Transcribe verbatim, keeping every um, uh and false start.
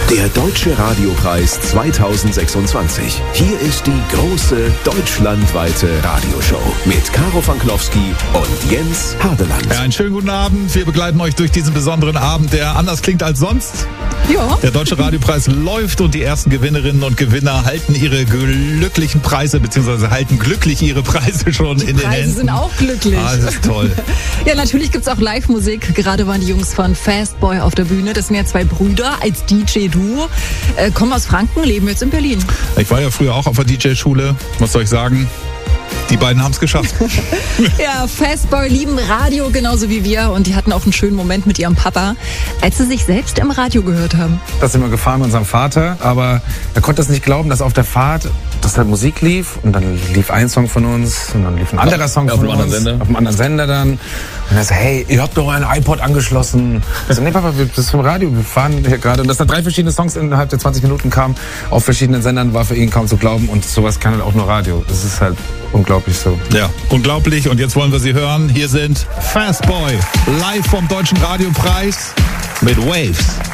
Der Deutsche Radiopreis zweitausendsechsundzwanzig. Hier ist die große deutschlandweite Radioshow mit Caro Fanknowski und Jens Hardeland. Ja, einen schönen guten Abend. Wir begleiten euch durch diesen besonderen Abend, der anders klingt als sonst. Ja. Der Deutsche Radiopreis läuft und die ersten Gewinnerinnen und Gewinner halten ihre glücklichen Preise, beziehungsweise halten glücklich ihre Preise schon die in den Preise Händen. sind auch glücklich. Ah, das ist toll. Ja, natürlich gibt's auch Live-Musik. Gerade waren die Jungs von Fastboy auf der Bühne. Das sind ja zwei Brüder als D J-Duo. Äh, kommen aus Franken, leben jetzt in Berlin. Ich war ja früher auch auf der D J-Schule, muss euch sagen. Die beiden haben es geschafft. Ja, Fastboy lieben Radio genauso wie wir und die hatten auch einen schönen Moment mit ihrem Papa, als sie sich selbst im Radio gehört haben. Da sind wir gefahren mit unserem Vater, aber er konnte es nicht glauben, dass auf der Fahrt, dass halt Musik lief und dann lief ein Song von uns und dann lief ein anderer Song auf von einem uns. anderen Sender. Auf einem anderen Sender dann. Und er so, hey, ihr habt doch ein iPod angeschlossen. Ich so, nee, Papa, das ist vom Radio, wir fahren hier gerade. Und dass da drei verschiedene Songs innerhalb der zwanzig Minuten kamen, auf verschiedenen Sendern, war für ihn kaum zu glauben. Und sowas kann halt auch nur Radio. Das ist halt unglaublich so. Ja, unglaublich. Und jetzt wollen wir sie hören. Hier sind Fastboy, live vom Deutschen Radiopreis mit Waves.